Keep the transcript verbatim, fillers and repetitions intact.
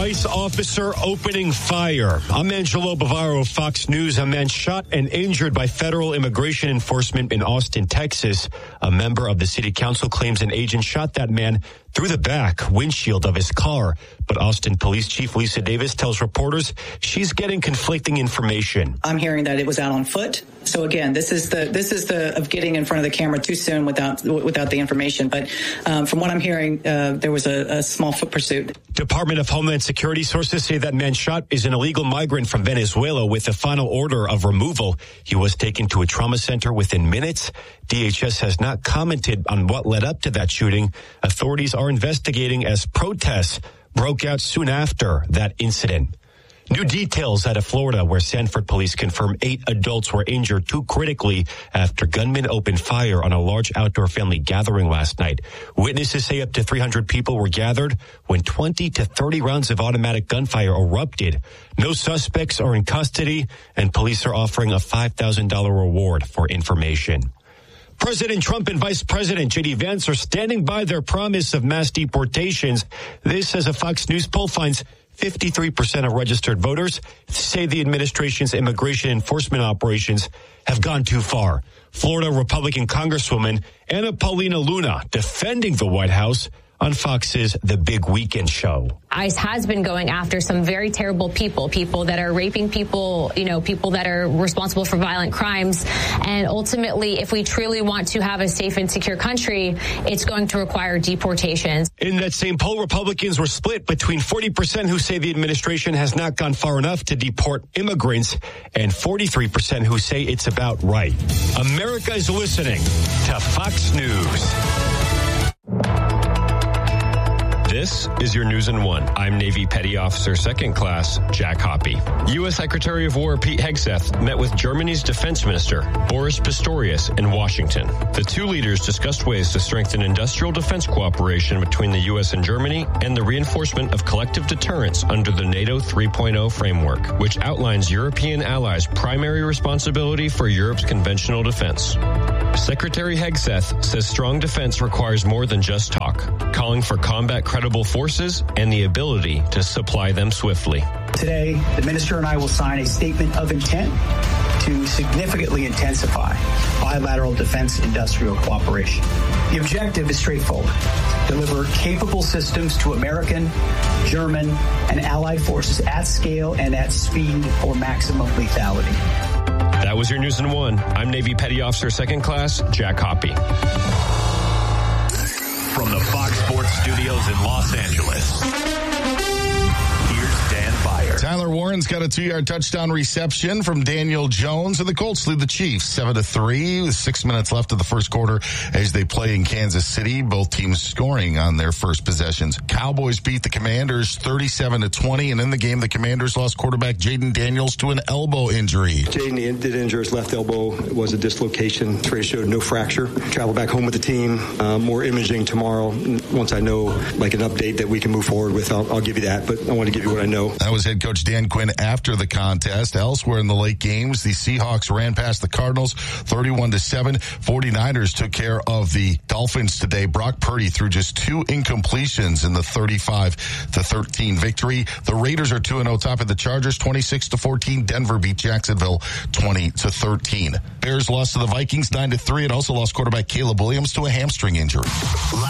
ICE officer opening fire. I'm Angelo Bavaro of Fox News. A man shot and injured by federal immigration enforcement in Austin, Texas. A member of the city council claims an agent shot that man through the back windshield of his car. But Austin Police Chief Lisa Davis tells reporters she's getting conflicting information. I'm hearing that it was out on foot. So again, this is the this is the of getting in front of the camera too soon without without the information. But um, from what I'm hearing, uh, there was a, a small foot pursuit. Department of Homeland Security sources say that man shot is an illegal migrant from Venezuela with a final order of removal. He was taken to a trauma center within minutes. D H S has not commented on what led up to that shooting. Authorities are investigating as protests broke out soon after that incident. New details out of Florida, where Sanford police confirm eight adults were injured too critically after gunmen opened fire on a large outdoor family gathering last night. Witnesses say up to three hundred people were gathered when twenty to thirty rounds of automatic gunfire erupted. No suspects are in custody, and police are offering a five thousand dollars reward for information. President Trump and Vice President J D Vance are standing by their promise of mass deportations. This, as a Fox News poll finds, fifty-three percent of registered voters say the administration's immigration enforcement operations have gone too far. Florida Republican Congresswoman Anna Paulina Luna defending the White House on Fox's The Big Weekend Show. ICE has been going after some very terrible people, people that are raping people, you know, people that are responsible for violent crimes. And ultimately, if we truly want to have a safe and secure country, it's going to require deportations. In that same poll, Republicans were split between forty percent who say the administration has not gone far enough to deport immigrants and forty-three percent who say it's about right. America is listening to Fox News. This is your News in One. I'm Navy Petty Officer Second Class Jack Hoppy. U S Secretary of War Pete Hegseth met with Germany's Defense Minister Boris Pistorius in Washington. The two leaders discussed ways to strengthen industrial defense cooperation between the U S and Germany and the reinforcement of collective deterrence under the NATO three point oh framework, which outlines European allies' primary responsibility for Europe's conventional defense. Secretary Hegseth says strong defense requires more than just talk, calling for combat credible forces and the ability to supply them swiftly. Today, the minister and I will sign a statement of intent to significantly intensify bilateral defense industrial cooperation. The objective is straightforward: deliver capable systems to American, German, and allied forces at scale and at speed for maximum lethality. That was your News in One. I'm Navy Petty Officer Second Class Jack Hoppy. From the Fox Sports Studios in Los Angeles, here's Dan Byer. Tyler Warren's got a two-yard touchdown reception from Daniel Jones, and the Colts lead the Chiefs seven to three with six minutes left of the first quarter as they play in Kansas City. Both teams scoring on their first possessions. Cowboys beat the Commanders thirty-seven to twenty, and in the game, the Commanders lost quarterback Jaden Daniels to an elbow injury. Jaden did injure his left elbow. It was a dislocation. Trey showed no fracture. Travel back home with the team. Uh, more imaging tomorrow. Once I know, like an update that we can move forward with, I'll, I'll give you that. But I want to give you what I know. That was head coach Dan Quinn after the contest. Elsewhere in the late games, the Seahawks ran past the Cardinals thirty-one to seven. forty-niners took care of the Dolphins today. Brock Purdy threw just two incompletions in the thirty-five to thirteen victory. The Raiders are two and oh top of the Chargers twenty-six to fourteen. Denver beat Jacksonville twenty to thirteen. Bears lost to the Vikings nine to three. It also lost quarterback Caleb Williams to a hamstring injury.